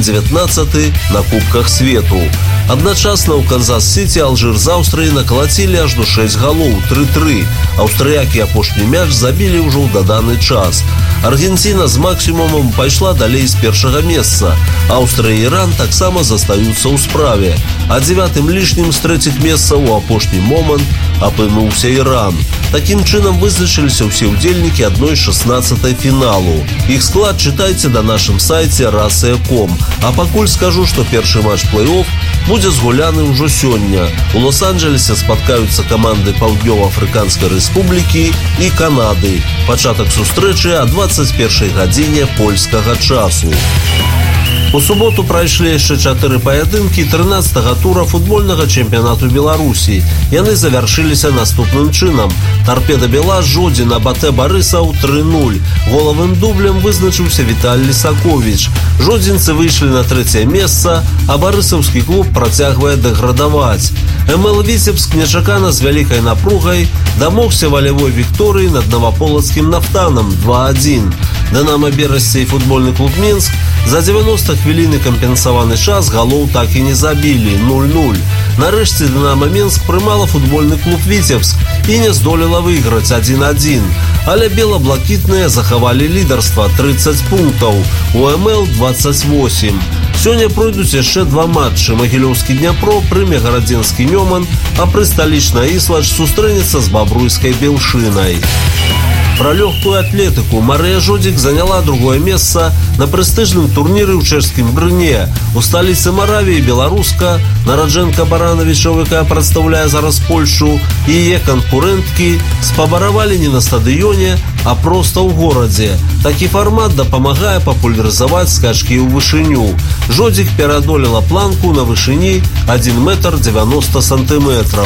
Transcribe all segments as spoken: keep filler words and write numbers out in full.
дзевятнаццаты на кубках свету. Адначасна ў Канзас-Сіці Алжир з Аўстрыяй накалацілі ажно шэсць галоў, тры-тры. Аўстрыякі апошні мяч забілі ўжо ў даданы час. Аргенціна з максімумам пайшла далей з першага месца. Аўстрыя і Іран таксама застаюцца ў справе. А дзевятым лішнім з трэціх месцаў у апошні момант апынуўся Іран. Такім чынам вызначыліся ўсе ўдзельнікі адной шаснаццатай фіналу. Іх склад чытайце на нашым сайце раса точка ком. А пакуль скажу, што першы матч плэй-офф будзе згуляны ўжо сёння. У Лос-Анджелесе спаткаюцца каманды Паўднёва-Афрыканскай Рэспублікі і Канады. Пачатак сустрэчы о дваццаць першай гадзіне польскага часу. У суботу прайшлі яшчэ чатыры паядынкі трынаццатага тура футбольнага чэмпіянату Беларусі. Яны завяршыліся наступным чынам. Торпеда Белаш Жодзін абаté Барысаў тры-нуль. Голавым дублем вызначыўся Віталь Лісаковіч. Жодзінцы выйшлі на трэцяе месца, а барысаўскі клуб працягвае дэградаваць. эм эл Віцебск нечакана з вялікай напругай дамогся валявой вікторыі над Наваполацкім Нафтанам два-адзін. Дынамо Берасці і футбольны клуб Мінск за дзевяноста хвіліны кампенсаваны час галоў так і не забілі нуль-нуль. Нарэшце Дынамо Мінск прымала футбольны клуб Віцебск і не здолела выйграць адзін-адзін. Але бела-блакітныя захавалі лідарства трыццаць пунктаў, у эм эл дваццаць восем. Сёння пройдуць яшчэ два матчы. Магілёўскі Дняпро прыме Гарадзенскі Нёман, а прысталічная Іслач сустрэнецца з бабруйскай Белшынай. Про легкую атлетику. Мария Жодик заняла другое место на престижном турнире в чешском Брне. У столицы Моравии белоруска Нарадженка Барановича, яка представляє зараз Польшу, и ее конкурентки спабаравали не на стадионе, а просто ў горадзе. Такі фармат дапамагае папулярызаваць скачкі ў вышыню. Жодик пераадолела планку на вышыні адзін метр дзевяноста сантыметраў.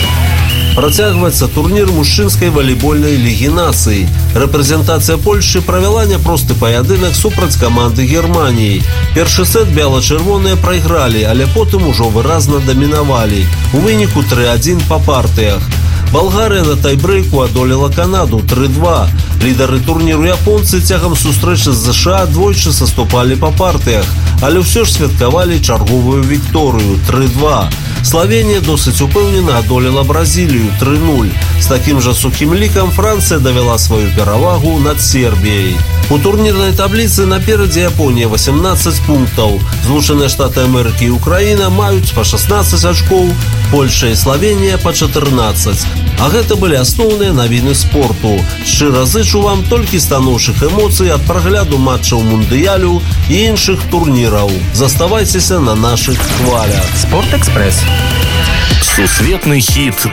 Працягваецца турнір мужчынскай валейбольнай лігі нацый. Рэпрэзентацыя Польшы правяла няпросты паядынак супраць каманды Германіі. Першы сет бела-чырвоныя прайгралі, але потым ужо выразна дамінавалі. У выніку тры-адзін па партыях. Балгарыя на тайбрэйку адолела Канаду тры-два. Лідары турніру японцы цягам сустрэчы з ЗША двойчы саступалі па партыях, але ўсё ж святкавалі чарговую вікторыю тры-два. Словения досыць упэўнена адолела Бразилию тры-нуль. С таким же сухим ликом Франция довела свою перавагу над Сербией. У турнірнай таблицы наперадзе Япония восемнадцать пунктаў. Злучаныя Штаты Америки и Украина маюць по шестнадцать очков, Польша и Словения по четырнадцать. А гэта былі асноўныя навіны спорту. Шчыра зычу вам толькі станоўчых эмоцый ад прагляду матчаў мундыялю і іншых турніраў. Заставайцеся на нашых хвалях. Спортэкспрэс. Сусветны хіт